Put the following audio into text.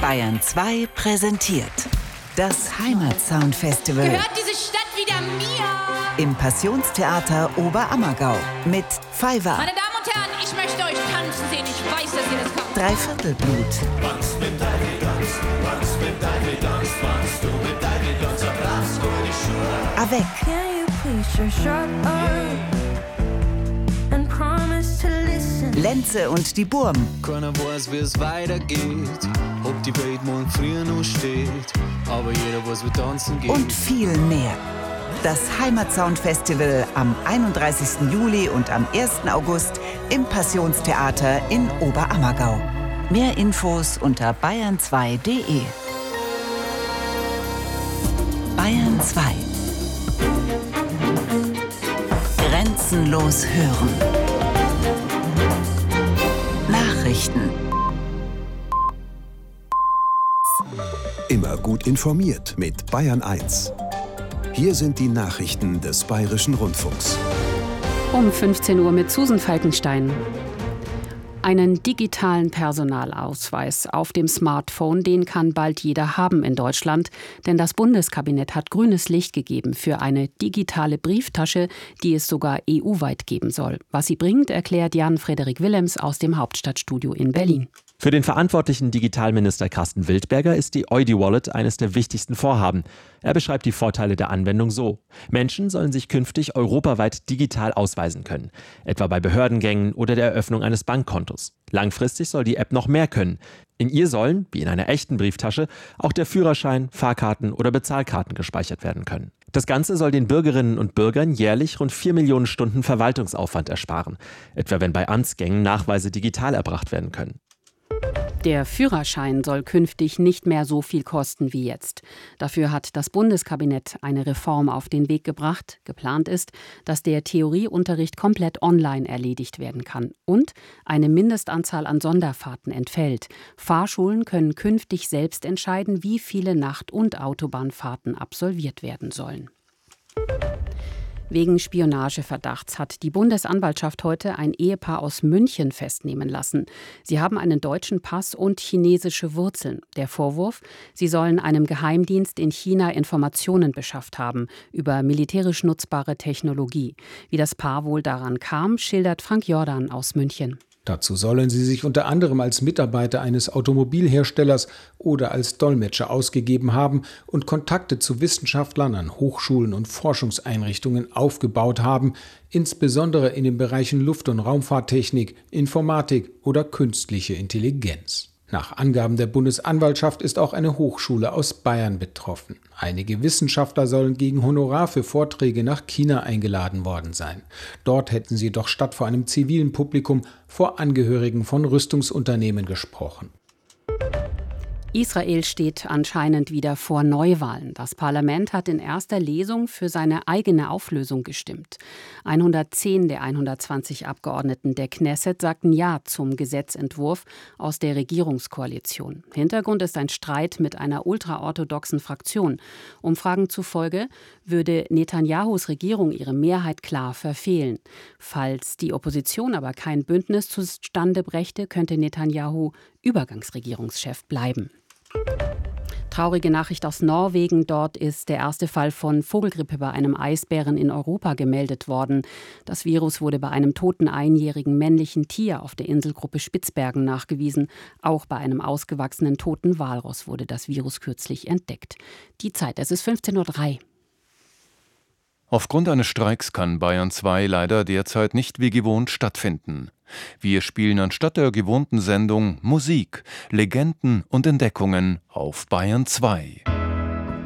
Bayern 2 präsentiert das Heimatsound-Festival. Gehört diese Stadt wieder mir? Im Passionstheater Oberammergau mit Pfeifer. Meine Damen und Herren, ich möchte euch tanzen sehen. Ich weiß, dass ihr das könnt. Dreiviertelblut. Wann's mit deinem tanzt, wann's mit deinem tanzt, wann's du mit deinem tanzt, brauchst du die Schuhe. Avec. Can you please just shut up and promise to listen? Lenze und die Burm. Keiner weiß, wie es weitergeht, ob die Welt morgen früher noch steht, aber jeder weiß, wie tanzen geht. Und viel mehr. Das Heimatsound-Festival am 31. Juli und am 1. August im Passionstheater in Oberammergau. Mehr Infos unter bayern2.de. Bayern 2. Grenzenlos hören. Nachrichten. Immer gut informiert mit Bayern 1. Hier sind die Nachrichten des Bayerischen Rundfunks. Um 15 Uhr mit Susan Falkenstein. Einen digitalen Personalausweis auf dem Smartphone, den kann bald jeder haben in Deutschland. Denn das Bundeskabinett hat grünes Licht gegeben für eine digitale Brieftasche, die es sogar EU-weit geben soll. Was sie bringt, erklärt Jan-Frederik Willems aus dem Hauptstadtstudio in Berlin. Für den verantwortlichen Digitalminister Carsten Wildberger ist die Eudi-Wallet eines der wichtigsten Vorhaben. Er beschreibt die Vorteile der Anwendung so: Menschen sollen sich künftig europaweit digital ausweisen können, etwa bei Behördengängen oder der Eröffnung eines Bankkontos. Langfristig soll die App noch mehr können. In ihr sollen, wie in einer echten Brieftasche, auch der Führerschein, Fahrkarten oder Bezahlkarten gespeichert werden können. Das Ganze soll den Bürgerinnen und Bürgern jährlich rund 4 Millionen Stunden Verwaltungsaufwand ersparen, etwa wenn bei Amtsgängen Nachweise digital erbracht werden können. Der Führerschein soll künftig nicht mehr so viel kosten wie jetzt. Dafür hat das Bundeskabinett eine Reform auf den Weg gebracht. Geplant ist, dass der Theorieunterricht komplett online erledigt werden kann und eine Mindestanzahl an Sonderfahrten entfällt. Fahrschulen können künftig selbst entscheiden, wie viele Nacht- und Autobahnfahrten absolviert werden sollen. Wegen Spionageverdachts hat die Bundesanwaltschaft heute ein Ehepaar aus München festnehmen lassen. Sie haben einen deutschen Pass und chinesische Wurzeln. Der Vorwurf: Sie sollen einem Geheimdienst in China Informationen beschafft haben über militärisch nutzbare Technologie. Wie das Paar wohl daran kam, schildert Frank Jordan aus München. Dazu sollen sie sich unter anderem als Mitarbeiter eines Automobilherstellers oder als Dolmetscher ausgegeben haben und Kontakte zu Wissenschaftlern an Hochschulen und Forschungseinrichtungen aufgebaut haben, insbesondere in den Bereichen Luft- und Raumfahrttechnik, Informatik oder künstliche Intelligenz. Nach Angaben der Bundesanwaltschaft ist auch eine Hochschule aus Bayern betroffen. Einige Wissenschaftler sollen gegen Honorar für Vorträge nach China eingeladen worden sein. Dort hätten sie jedoch statt vor einem zivilen Publikum vor Angehörigen von Rüstungsunternehmen gesprochen. Israel steht anscheinend wieder vor Neuwahlen. Das Parlament hat in erster Lesung für seine eigene Auflösung gestimmt. 110 der 120 Abgeordneten der Knesset sagten Ja zum Gesetzentwurf aus der Regierungskoalition. Hintergrund ist ein Streit mit einer ultraorthodoxen Fraktion. Umfragen zufolge würde Netanyahus Regierung ihre Mehrheit klar verfehlen. Falls die Opposition aber kein Bündnis zustande brächte, könnte Netanyahu Übergangsregierungschef bleiben. Traurige Nachricht aus Norwegen. Dort ist der erste Fall von Vogelgrippe bei einem Eisbären in Europa gemeldet worden. Das Virus wurde bei einem toten einjährigen männlichen Tier auf der Inselgruppe Spitzbergen nachgewiesen. Auch bei einem ausgewachsenen toten Walross wurde das Virus kürzlich entdeckt. Die Zeit, es ist 15:03 Uhr. Aufgrund eines Streiks kann Bayern 2 leider derzeit nicht wie gewohnt stattfinden. Wir spielen anstatt der gewohnten Sendung Musik, Legenden und Entdeckungen auf Bayern 2.